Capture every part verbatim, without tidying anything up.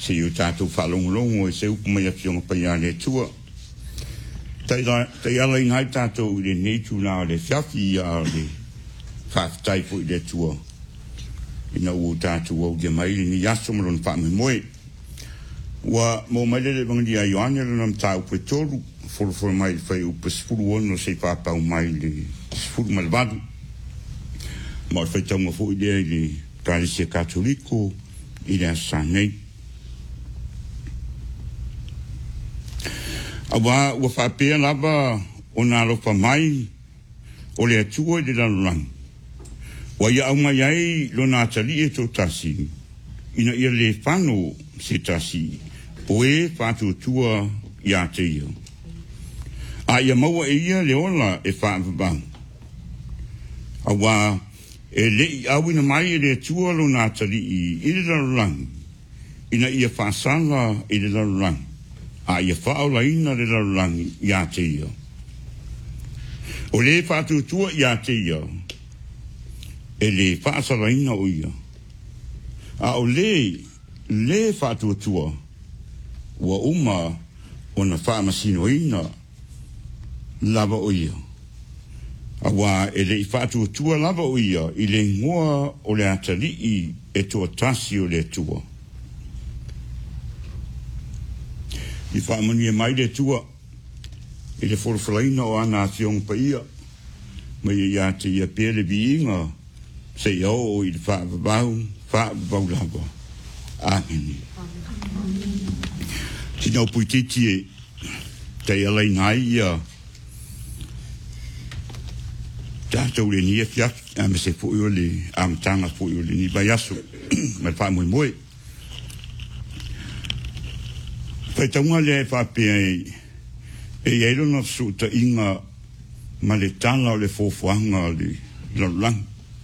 se yu tātou whalongolongo e se upu mai apionga pai a le tua. Tai ala inhai tātou le neitu nā le whiawhi a le whaafitai po i le tua. Ina ua tātou au dia mai ni yaso maron whaame moe. Wa mo mai le wangi a Ioane le nam tāu pe toru. Foro foro mai whai upa sifuru ono se whapau mai le sifuru mai wadu. Ma whai taunga fo i le le Kalesia Katoliko i le asa nei. Awa ua whapea lava o nā lofa mai o le atua i le lalulang. Wa ia au mai ai lo nā tali e tō tasi. Ina ia le whano se tasi. O e whātua tua i a te ia. A ia maua e ia le ola e whaapabang. Awa e le i awina mai e le atua lo nā tali i i le lalulang. Ina ia whaasala i le lalulang. A ia whaola ina le lalulang i a te ia. O le whātua tua i a te ia. E le whaasala ina o ia. A o le, le whātua tua. Ua uma o na whaamasino ina. Lava o ia. A wā e le whātua tua lava o ia. I le ngoa o le atalii e tua tasi o le tua. I whaamani e mai le tua. I le whorofalaina o ana ationga pa ia. Mai ia te ia pere bi inga. Se ia o i le whaavabau. Whaavabau lava. Amen. Tino puititi e. Te alai nai ia. Tātou le ni e fiak. Ame se fui o le. Ame tanga fui o le ni bayasu. Me wha mui moe. Pai taunga le e whapea e. E eiro na suta inga. Ma le tala o le fofuanga o le. Lalang.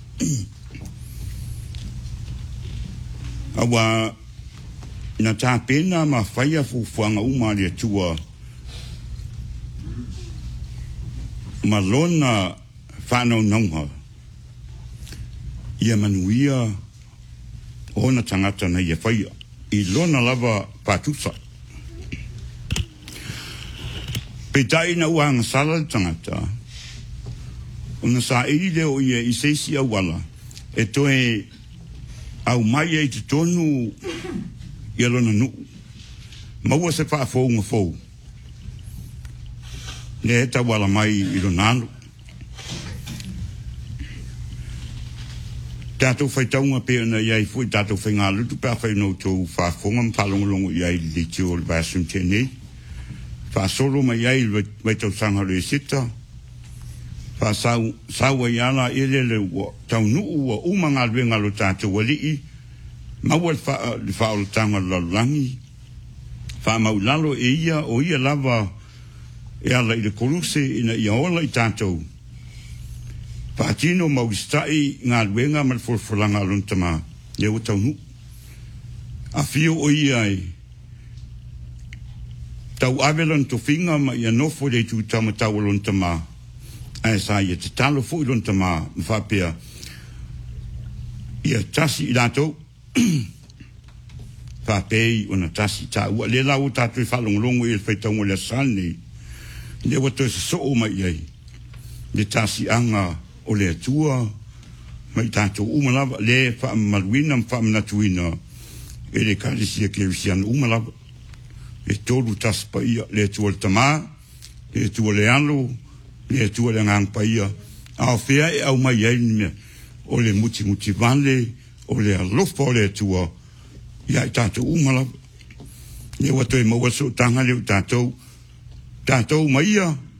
Awa. Ina tā pena ma whaia fofuanga uma le tua. Ma lona. Whanau naunga. Ia manuia. Ona tangata na ia whaia. I lona lava pātusa. Petai na uanga sala tangata. Ona sa eri leo ia i seisi au wala. E toe au mai e te tonu ia lona nu. Maua se wha fōu ngā fōu. Ne eta wala mai i lona anu. Tātou whai taunga pēr na iai fui tātou whai ngā lutu pēr whai no tō whāwhonga mpalongolongo iai li tio le bāsum tēnei. Whāsolo mai iai wai tau sangaro e sita. Whāsaua i ala ele le tau nuu ua uma ngā luenga lo tātou walii. Maua le whaolo tanga lalulangi. Whāmau lalo e ia o ia lava e ala i le koruse ina ia ola i tātou. Pātino mauistai ngā luenga mal forfolanga luntama le o tau nu. A fio o ia e. Tau avelon to finga ma ia nofo le tu tama tau luntama. A sa ia te talo fu luntama mwhapea. Ia tasi i lato. Whapei o na tasi ta ua. Le lau tātou i whalongolongo i le whaitaungo le sane. Le wato se so o mai iei. Le tasi anga. O le atua, mai tātou umalava, le whaamaluina, whaamanatuina, e le Kalesia Kerisiana umalava, le tōru taspa ia, le atua le tamā, le atua le alo, le atua le ngangpa ia, au whea e au mai aini mea, o le muti muti vale, o le alofa o le atua, ia i tātou umalava, le wato e maua so tanga leo tātou, tātou mai ia,